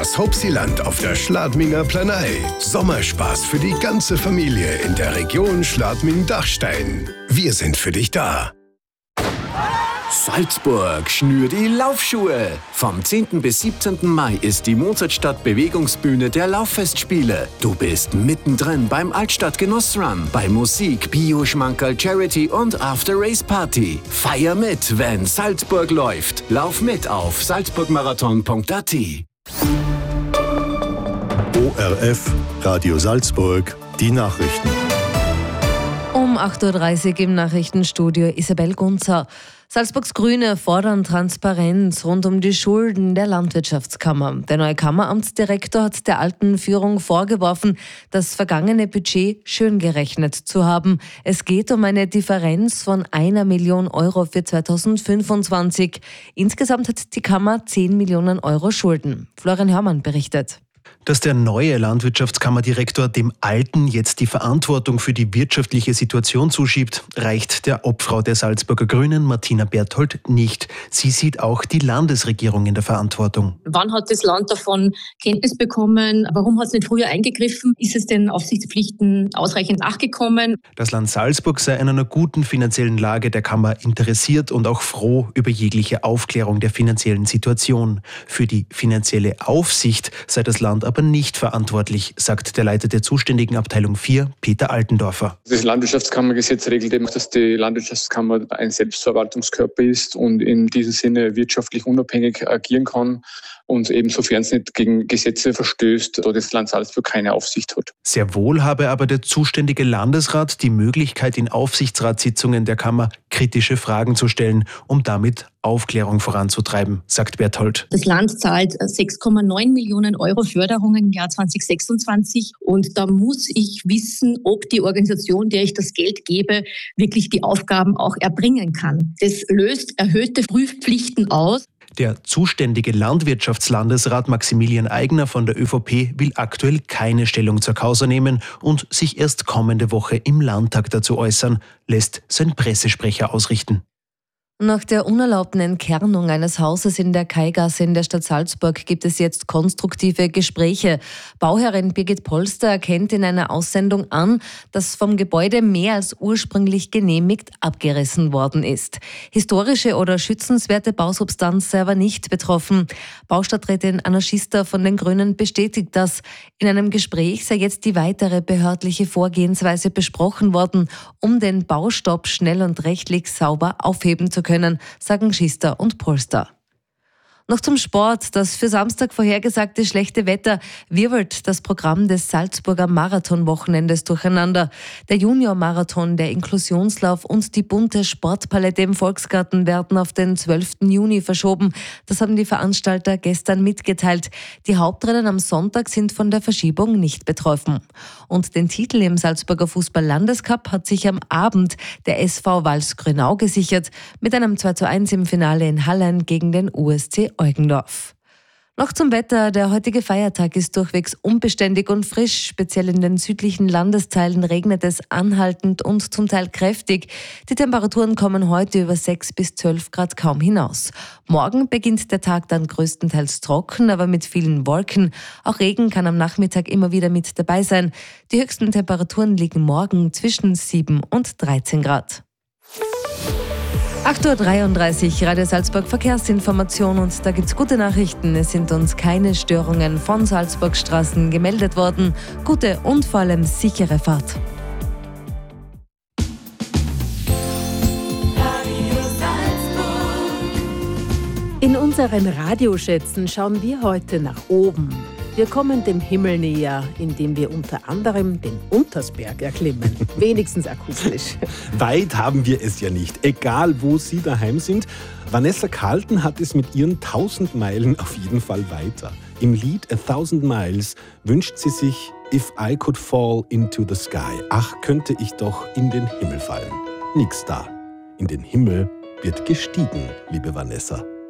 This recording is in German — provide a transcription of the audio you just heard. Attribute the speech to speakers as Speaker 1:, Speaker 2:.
Speaker 1: Das Hauptsiland auf der Schladminger Planei. Sommerspaß für die ganze Familie in der Region Schladming-Dachstein. Wir sind für dich da.
Speaker 2: Salzburg, schnür die Laufschuhe! Vom 10. bis 17. Mai ist die Mozartstadt Bewegungsbühne der Lauffestspiele. Du bist mittendrin beim Altstadt-Genussrun, bei Musik, Bio-Schmankerl, Charity und After-Race-Party. Feier mit, wenn Salzburg läuft. Lauf mit auf salzburgmarathon.at.
Speaker 3: ORF, Radio Salzburg, die Nachrichten.
Speaker 4: Um 8.30 Uhr im Nachrichtenstudio Isabel Gunzer. Salzburgs Grüne fordern Transparenz rund um die Schulden der Landwirtschaftskammer. Der neue Kammeramtsdirektor hat der alten Führung vorgeworfen, das vergangene Budget schön gerechnet zu haben. Es geht um eine Differenz von 1 Million Euro für 2025. Insgesamt hat die Kammer 10 Millionen Euro Schulden. Florian Hörmann berichtet.
Speaker 5: Dass der neue Landwirtschaftskammerdirektor dem Alten jetzt die Verantwortung für die wirtschaftliche Situation zuschiebt, reicht der Obfrau der Salzburger Grünen, Martina Berthold, nicht. Sie sieht auch die Landesregierung in der Verantwortung.
Speaker 6: Wann hat das Land davon Kenntnis bekommen? Warum hat es nicht früher eingegriffen? Ist es den Aufsichtspflichten ausreichend nachgekommen?
Speaker 5: Das Land Salzburg sei an einer guten finanziellen Lage der Kammer interessiert und auch froh über jegliche Aufklärung der finanziellen Situation. Für die finanzielle Aufsicht sei das Land aber nicht verantwortlich, sagt der Leiter der zuständigen Abteilung 4, Peter Altendorfer.
Speaker 7: Das Landwirtschaftskammergesetz regelt eben, dass die Landwirtschaftskammer ein Selbstverwaltungskörper ist und in diesem Sinne wirtschaftlich unabhängig agieren kann und eben sofern es nicht gegen Gesetze verstößt, da das Land Salzburg keine Aufsicht hat.
Speaker 5: Sehr wohl habe aber der zuständige Landesrat die Möglichkeit, in Aufsichtsratssitzungen der Kammer kritische Fragen zu stellen, um damit Aufklärung voranzutreiben, sagt Berthold.
Speaker 6: Das Land zahlt 6,9 Millionen Euro Förderungen im Jahr 2026 und da muss ich wissen, ob die Organisation, der ich das Geld gebe, wirklich die Aufgaben auch erbringen kann. Das löst erhöhte Prüfpflichten aus.
Speaker 5: Der zuständige Landwirtschaftslandesrat Maximilian Eigner von der ÖVP will aktuell keine Stellung zur Causa nehmen und sich erst kommende Woche im Landtag dazu äußern, lässt sein Pressesprecher ausrichten.
Speaker 4: Nach der unerlaubten Entkernung eines Hauses in der Kaigasse in der Stadt Salzburg gibt es jetzt konstruktive Gespräche. Bauherrin Birgit Polster erkennt in einer Aussendung an, dass vom Gebäude mehr als ursprünglich genehmigt abgerissen worden ist. Historische oder schützenswerte Bausubstanz sei aber nicht betroffen. Baustadträtin Anna Schister von den Grünen bestätigt das. In einem Gespräch sei jetzt die weitere behördliche Vorgehensweise besprochen worden, um den Baustopp schnell und rechtlich sauber aufheben zu können, sagen Schister und Polster. Noch zum Sport. Das für Samstag vorhergesagte schlechte Wetter wirbelt das Programm des Salzburger Marathonwochenendes durcheinander. Der Junior-Marathon, der Inklusionslauf und die bunte Sportpalette im Volksgarten werden auf den 12. Juni verschoben. Das haben die Veranstalter gestern mitgeteilt. Die Hauptrennen am Sonntag sind von der Verschiebung nicht betroffen. Und den Titel im Salzburger Fußball-Landescup hat sich am Abend der SV Vals-Grünau gesichert, mit einem 2:1 im Finale in Hallein gegen den USC Eugendorf. Noch zum Wetter. Der heutige Feiertag ist durchwegs unbeständig und frisch. Speziell in den südlichen Landesteilen regnet es anhaltend und zum Teil kräftig. Die Temperaturen kommen heute über 6 bis 12 Grad kaum hinaus. Morgen beginnt der Tag dann größtenteils trocken, aber mit vielen Wolken. Auch Regen kann am Nachmittag immer wieder mit dabei sein. Die höchsten Temperaturen liegen zwischen 7 und 13 Grad. 8.33 Uhr, Radio Salzburg Verkehrsinformation und da gibt's gute Nachrichten. Es sind uns keine Störungen von Salzburgstraßen gemeldet worden. Gute und vor allem sichere Fahrt.
Speaker 8: In unseren Radioschätzen schauen wir heute nach oben. Wir kommen dem Himmel näher, indem wir unter anderem den Untersberg erklimmen. Wenigstens akustisch.
Speaker 9: Weit haben wir es ja nicht, egal wo Sie daheim sind. Vanessa Carlton hat es mit ihren 1000 Meilen auf jeden Fall weiter. Im Lied 1000 Miles wünscht sie sich If I could fall into the sky. Ach, könnte ich doch in den Himmel fallen. Nix da. In den Himmel wird gestiegen, liebe Vanessa.